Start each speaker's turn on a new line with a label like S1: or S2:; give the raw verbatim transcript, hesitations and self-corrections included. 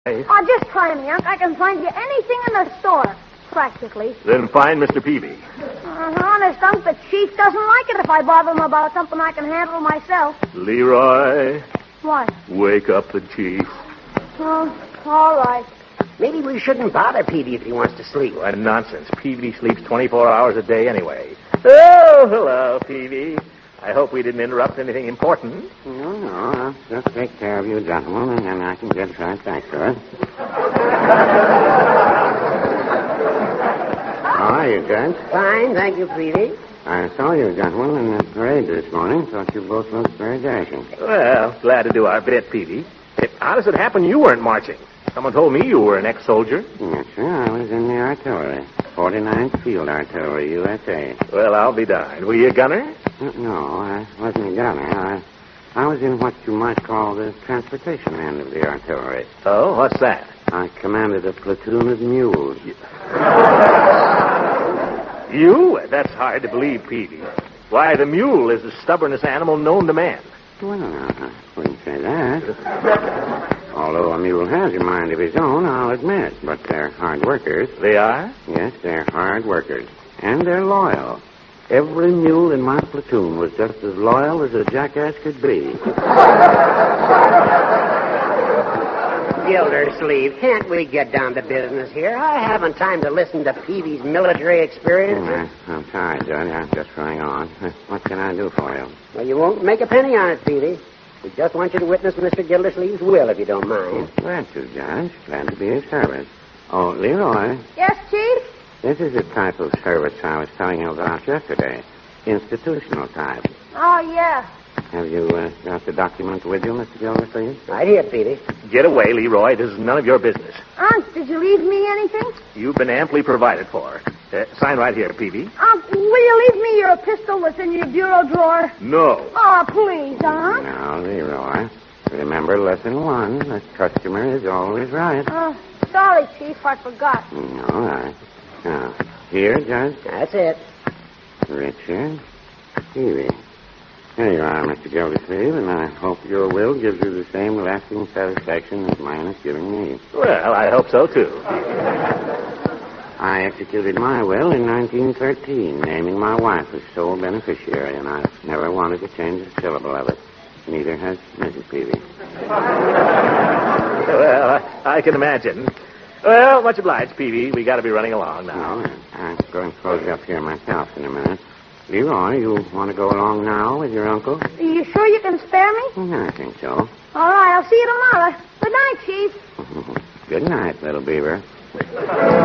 S1: Oh, just try me, Unc. I can find you anything in the store, practically.
S2: Then find Mister Peavy.
S1: Uh, honest, Unc, the chief doesn't like it if I bother him about something I can handle myself.
S2: Leroy.
S1: What?
S2: Wake up the chief.
S1: Oh, all right.
S3: Maybe we shouldn't bother Peavy if he wants to sleep.
S2: What nonsense. Peavy sleeps twenty-four hours a day anyway. Oh, hello, Peavy. I hope we didn't interrupt anything important.
S4: No, no. I'll just take care of you, gentlemen, and then I can get right back to it. How are you, Judge?
S3: Fine, thank you, Peavy.
S4: I saw you, gentlemen, in the parade this morning. Thought you both looked very dashing.
S2: Well, glad to do our bit, Peavy. It, how does it happen you weren't marching? Someone told me you were an ex-soldier.
S4: Yes, sir. I was in the artillery. forty-ninth Field Artillery, U S A.
S2: Well, I'll be darned. Were you a gunner?
S4: Uh, No, I wasn't a gunner. I, I was in what you might call the transportation end of the artillery.
S2: Oh, what's that?
S4: I commanded a platoon of mules.
S2: You? That's hard to believe, Peavy. Why, the mule is the stubbornest animal known to man.
S4: Well, I wouldn't say that. Although a mule has a mind of his own, I'll admit. But they're hard workers.
S2: They are?
S4: Yes, they're hard workers. And they're loyal. Every mule in my platoon was just as loyal as a jackass could be.
S3: Gildersleeve, can't we get down to business here? I haven't time to listen to Peavy's military experience.
S4: Oh, I, I'm sorry, Judge. I'm just running on. What can I do for you?
S3: Well, you won't make a penny on it, Peavy. We just want you to witness Mister Gildersleeve's will, if you don't mind.
S4: Glad to, Judge. Glad to be of service. Oh, Leroy,
S1: Yes, Chief?
S4: this is the type of service I was telling you about yesterday. Institutional type.
S1: Oh, yeah.
S4: Have you uh, got the document with you, Mister Gildersleeve?
S3: Right here, Peavy.
S2: Get away, Leroy. This is none of your business.
S1: Unc, did you leave me anything?
S2: You've been amply provided for. Uh, sign right here, Peavy.
S1: Unc, will you leave me your pistol that's in your bureau drawer?
S2: No.
S1: Oh, please, Unc.
S4: Now, Leroy, remember lesson one. The customer is always right.
S1: Oh, sorry, Chief. I forgot.
S4: Mm, all right. Now, here, Judge.
S3: That's it.
S4: Richard Peavy. Here you are, Mister Gildersleeve, and I hope your will gives you the same lasting satisfaction as mine is giving me.
S2: Well, I hope so, too.
S4: I executed my will in nineteen thirteen, naming my wife as sole beneficiary, and I've never wanted to change a syllable of it. Neither has Missus Peavy.
S2: Well, I, I can imagine. Well, much obliged, Peavy. We got to be running along now.
S4: No, I'm going to close up here myself in a minute. Leroy, you want to go along now with your uncle?
S1: Are you sure you can spare me?
S4: I think so.
S1: All right, I'll see you tomorrow. Good night, Chief.
S4: Good night, little beaver.